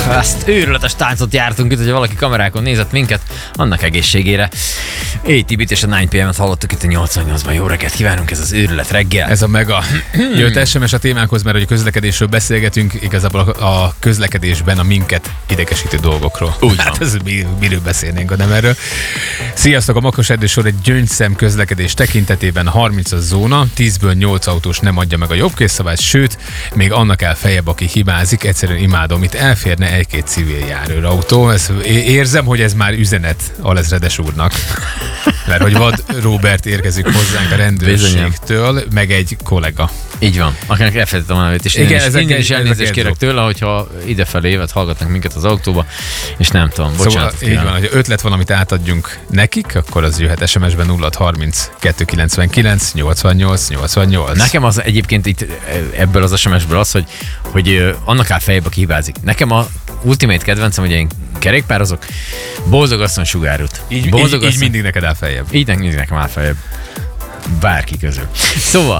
Ezt őrületes táncot jártunk itt, hogyha valaki kamerákon nézett minket, annak egészségére. ATB-t és a 9PM-et hallottuk itt a 88-ban. Jó reggelt kívánunk, ez az őrület reggel. Ez a mega. Jött SMS a témánkhoz, mert hogy a közlekedésről beszélgetünk, igazából a közlekedésben a minket idegesítő dolgokról. Úgy van. Hát ez miről beszélnénk, ha nem erről. Sziasztok, a Makos Erdősor egy gyöngyszem közlekedés tekintetében 30-as zóna, 10-ből 8 autós nem adja meg a jobbkészszabályt, sőt, még annak áll feljebb, aki hibázik, egyszerűen imádom, itt elférne egy-két civil járőrautó. Érzem, hogy ez már üzenet Alezredes úrnak. Mert hogy Vad Róbert érkezik hozzánk a rendőrségtől, meg egy kollega. Így van, akinek elfelejtettem a nevét, és én is elnézést kérek tőle, hogyha idefelé évet hallgatnak minket az autóba, és nem tudom, bocsánat. Szóval így van, hogy ötlet van, amit átadjunk nekik, akkor az jöhet SMS-ben 0630 299 88 88. Nekem az egyébként itt ebből az SMS-ből az, hogy annak áll fejebb, aki hibázik. Nekem a ultimate kedvencem, hogy én kerékpározok, boldog asszony sugárút. Így mindig neked áll feljebb. Így mindig nekem áll feljebb. Bárki közül. Szóval,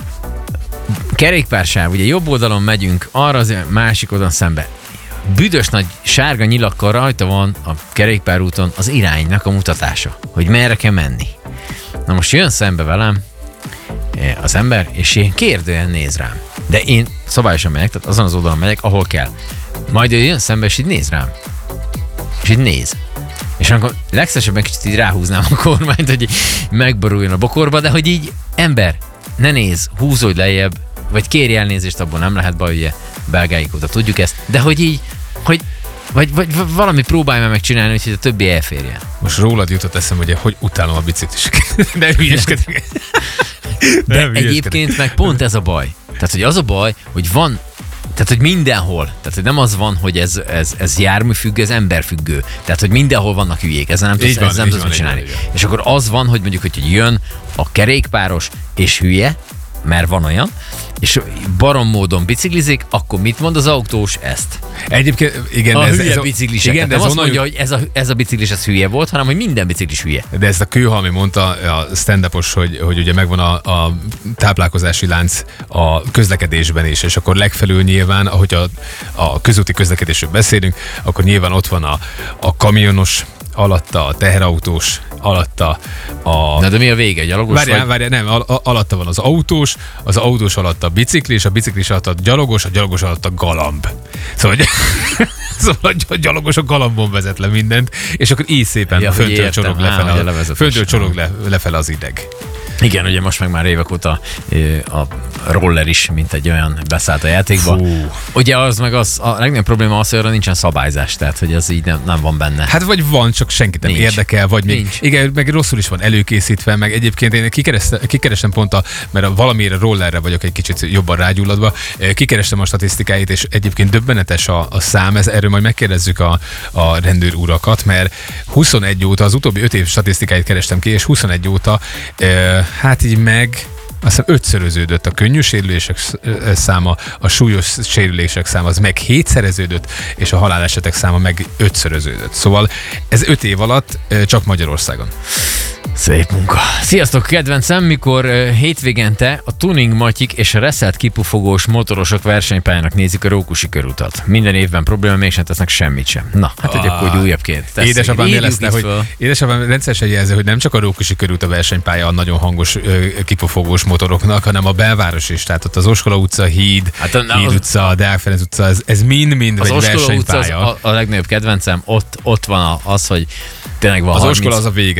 kerékpársáv, ugye jobb oldalon megyünk, arra az másik oldalon szembe. Büdös nagy sárga nyilakkal rajta van a kerékpárúton az iránynak a mutatása, hogy merre kell menni. Na most jön szembe velem az ember, és én kérdően néz rám. De én szabályosan megyek, tehát azon az oldalon megyek, ahol kell. Majd ő jön szembe, és így néz rám. És így néz. És akkor legszívesebben kicsit így ráhúznám a kormányt, hogy megboruljon a bokorba, de hogy így ember, ne néz, húzódj lejjebb, vagy kérj elnézést, abból nem lehet baj, ugye belgáik óta tudjuk ezt, de hogy így, vagy valami próbálj meg megcsinálni, hogy a többi elférjen. Most rólad jutott eszembe, hogy utálom a bicikliseket. De hülyeskedik. De egyébként meg pont ez a baj. Tehát, hogy az a baj, hogy van, tehát, hogy mindenhol, tehát, hogy nem az van, hogy ez járműfüggő, ez emberfüggő. Tehát, hogy mindenhol vannak hülyék, ezzel nem tudsz mit csinálni. És akkor az van, hogy mondjuk, hogy jön a kerékpáros és hülye, mert van olyan, és barom módon biciklizik, akkor mit mond az autós? Ezt. Egyébként, igen, a hülye biciklisek. Igen, nem azt mondja, hogy ez a biciklis ez hülye volt, hanem hogy minden biciklis hülye. De ezt a Kőhalmi mondta, a stand-upos, hogy ugye megvan a táplálkozási lánc a közlekedésben is, és akkor legfelül nyilván, ahogy a közúti közlekedésről beszélünk, akkor nyilván ott van a kamionos, alatta a teherautós, alatta a... Na de mi a vége? Gyalogos? Várjál, nem, alatta van az autós alatt a biciklis alatt a gyalogos alatt a galamb. Szóval a gyalogos a galambon vezet le mindent, és akkor így szépen föntől csorog lefele az ideg. Igen, ugye most meg már évek óta a roller is, mint egy olyan beszállt a játékba. Ugye az meg a legnagyobb probléma az, hogy arra nincsen szabályzás, tehát hogy az így nem van benne. Hát vagy van, csak senkit nem érdekel, vagy még, igen, meg rosszul is van előkészítve, meg egyébként én kikerestem pont mert valamiért rollerre vagyok egy kicsit jobban rágyulladva, kikerestem a statisztikáit, és egyébként döbbenetes a szám, erről majd megkérdezzük a rendőr urakat, mert 21 óta, az utóbbi 5 év statisztikáit kerestem ki, és 21 óta hát így meg azt hiszem 5-szöröződött a könnyű sérülések száma, a súlyos sérülések száma az meg 7-szereződött, és a halálesetek száma meg 5-szöröződött. Szóval ez 5 év alatt csak Magyarországon. Szép munka. Sziasztok, kedvencem, mikor hétvégente a Tuning Matyik és a reszelt kipufogós motorosok versenypályának nézik a Rókusi körutat. Minden évben probléma, mégsem tesznek semmit sem. Na, hát hogy akkor újabb kérdés. Édesapám jelezte, hogy édesapám rendszeresen jelzi, hogy nem csak a Rókusi körút a versenypálya a nagyon hangos kipufogós motoroknak, hanem a belváros is. Tehát ott az Oskola utca, Híd utca, a Deák Ferenc utca, ez mind egy versenypálya. Az a legnagyobb kedvencem, ott van az, hogy tényleg van az Oskola az a vége.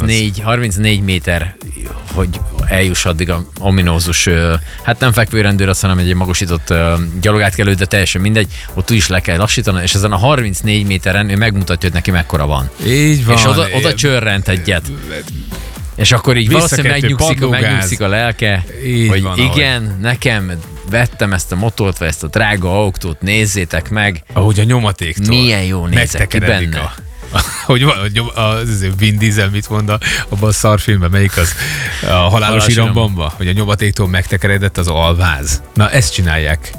34 méter, hogy eljuss addig a ominózus, hát nem fekvőrendőr, azt, hanem egy magosított gyalogátkelő, de teljesen mindegy, ott is le kell lassítani, és ezen a 34 méteren ő megmutatja, hogy neki mekkora van. Így van. És oda csörrent egyet. És akkor így valószínűleg megnyugszik a lelke, így hogy van, igen, ahogy nekem vettem ezt a motort, vagy ezt a drága autót, nézzétek meg. Ahogy a nyomatéktól milyen jó nézek ki benne. Hogy az Vin Diesel mit mond abban a szarfilmben, melyik az a halálos irambanban, hogy a nyomatéktól megtekeredett az alváz. Na ezt csinálják